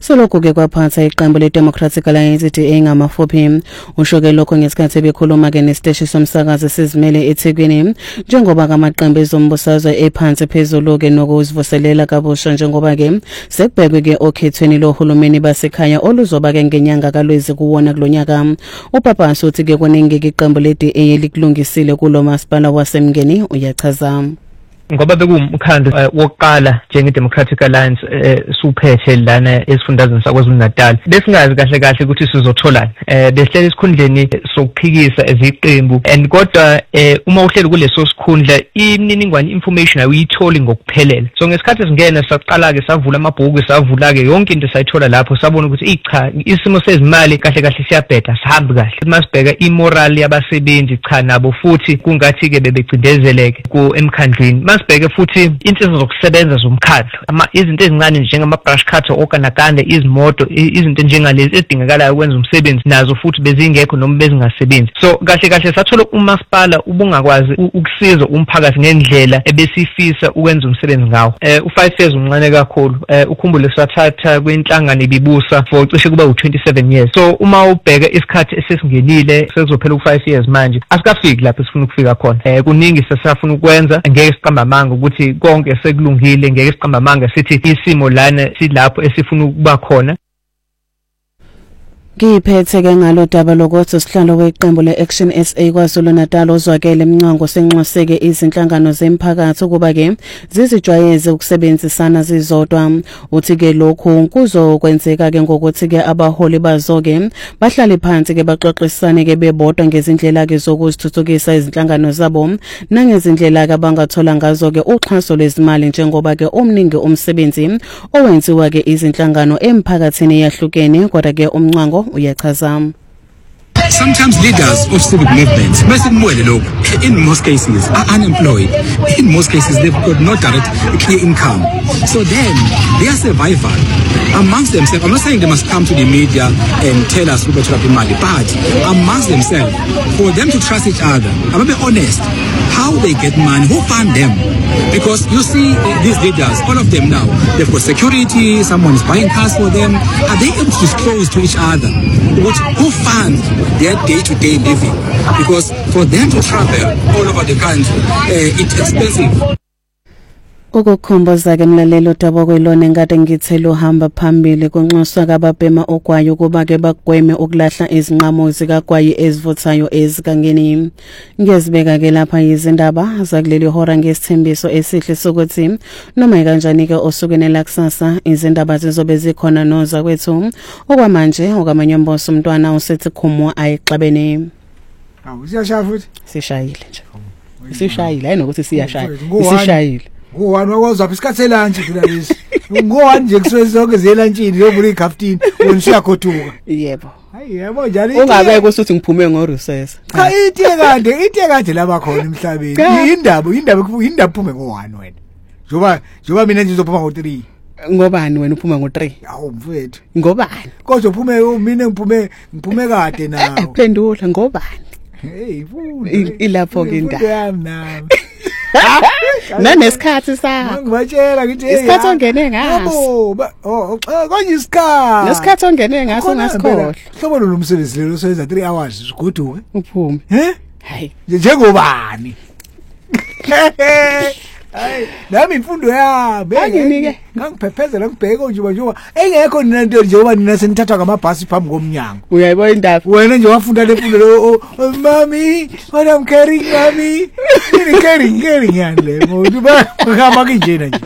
Solokhu ke kwaphatha iqembu leDemocratic Alliance DA ngama-4P. Ushoke lokho ngesikhathi bekhuluma ke nesiteshi somsakazo sizimele eThekwini njengoba kamaqembu ezombusazwe ephansi phezulu ke nokuzivuselela kabusha njengoba ke sekubhekwe ke okhethweni lohulumeni basekhaya oluzoba ke ngenyanga kaLwezi kuwona kulonyaka. uPapasa uthi ke kuningi ke iqembu leDA likulungisile kulo masipala waseMngeni uyachaza. Ngoba bekumkhandlu wokuqala njenge-Democratic Alliance suphethe lana esifundazweni saKwaZulu-Natal besingazi kahle ukuthi sizotholani besihleli esikhundleni sokuphikisa eziqembu and kodwa uma uhleli kuleso sikhundla imininingwane information ayuyitholi ngokuphelele. So ngesikhathi singena saqala ke savula amabhuku savula ke yonke into sayithola lapho sabona ukuthi cha isimo sezimali kahle siyabheda sihambe kahle. Masibheka immoral yabasebenzi cha nabo futhi kungathi ke bebecindezeleke emkhandlweni. Masibheke futhi insiza zokusebenza zomkhandlu izinto ezincane njengama brush cutter okanakande izimoto izinto njengalezi ezidingakalayo ukwenza umsebenzi nazo futhi bezingekho noma bezingasebenzi. So kahle sathola umasipala ubungakwazi ukusiza umphakathi ngendlela ebesifisa ukwenza umsebenzi ngawo. U5 years uncane kakhulu. Ukhumbule sathatha kwenhlangano ibibusa for cishe kuba u27 years. So uma ubheka isikhathi esesingenile sekuzophela u5 years manje asikafiki lapho sifuna ukufika khona. Kuningi sesafuna ukwenza ngeke siqamba amanga ukuthi konke sekulungile ngeke siqamba amanga sithi isimo lana silapho esifuna ukuba khona. Ngiphethe ke ngalo daba lokuthi sihlalo weqembu leAction SA KwaZulu-Natal ozwakele emncango senxoseke izinhlangano zemphakathi ukuba ke zizijwayeze ukusebenzisana zizodwa. Uthi ke lokhu kuzokwenzeka ke ngokuthi ke abaholi bazoke bahlale phansi ke baxoxisane ke bebodwa ngezindlela ke zokuzithuthukisa izinhlangano zabo nangezindlela ke abangathola ngazo ke uxhaso lwezimali njengoba ke omningi umsebenzi owenziwa ke izinhlangano emphakathini yahlukene kodwa ke umncango uyachaza. Sometimes leaders of civic movements, in most cases, are unemployed. In most cases, they've got no direct clear income. So then, their survival amongst themselves, I'm not saying they must come to the media and tell us about money, but amongst themselves, for them to trust each other, I'm going to be honest, how they get money, who fund them? Because you see, these leaders, all of them now, they've got security, someone is buying cars for them. Are they able to disclose to each other who funds their day-to-day living? Because for them to travel all over the country, it's expensive. Ukukhomboza ke mlalelo daba kwelona ngade ngithelo hamba phambili kunxuswa kababhema ogwayo kuba ke bagweme ukulahla izinqamo zikagwayi ezivuthayo ezikangeni. Ngiyazibeka ke lapha izindaba zakuleli hora ngesithembiso esihle sokuthi noma kanjani ke osukene la kusasa izindaba zizobe zikhona noza kwethu okwamanje okamanyomboso umntwana usethi khumwa ayixabene. Siyashaya futhi sishayile nje. Sishayile ayinokuthi siyashaya. Sishayile. Ngowani wakwazapha isikhathi selunch phela lesi. Ngowani nje kusuke zonke zelunchini yobula ikhaftini unisiyakhoduka. Yebo. Hayi yabo njalo ungabeke ukuthi ngiphume ngorecess. Cha ite kade laba khona emhlabeni. Indaba phume ngowani wena. Njoba mina nje uzophuma ngo3. Ngobani wena uphuma ngo3? Hawu mfowethu. Ngobani? Kodwa uphume mina ngiphume kade nawo. Phendula ngobani? Hey futhi ilapho ke indaba yami nami. Nanesikhathi sakho ngibatshela ngithi isikhathi ongene ngaso konje isikhathi nesikhathi ongene ngaso ngasikhohle hlobo lo msebenzi lelo soyenza 3 hours ugoduke uphume hayi njengobani hayi nami imfundo yami anginike ngangiphephezela ngibheke nje engekho nina into njengoba nina senithathwa ngamabhasi phambi komnyango uyayibona indaba wena nje wafunda lemfundo lo mami what I'm carrying mami ini carrying yani le ngoba bakama kinjena nje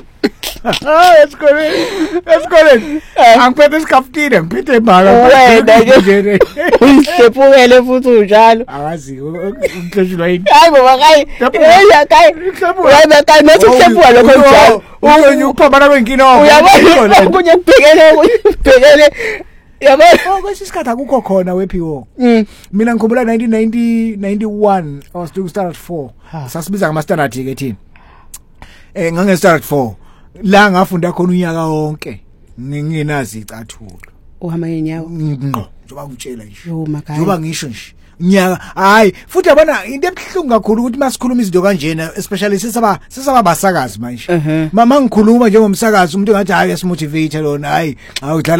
eskoleni angiphethe isikhaftini ngiphethe imali wena nje uyihlephukele futhi unjalo awazi umhloshulwa yini hayi baba kai wena kai nathi ukuhlephula lokho njalo unye ukuphambana kwenkinoko uyabona kunye kubhekele yabo kwesisikhathi akukho khona wephiwo mina ngikhumbula 1991 I was doing standard 4 sasibiza ngama standard ke thina ngange standard 4 la ngafunda khona unyaka wonke ngingenazi icathulo uhamba ngenyawo ngqo njoba ngitshela nje njoba ngisho nje nyaka hayi futhi yabona into ebhlungu kakhulu ukuthi masikhuluma izinto kanjena especially sesaba basakazi manje mama ngikhuluma njengomsakazi umuntu engathi hayi simotivate lona hayi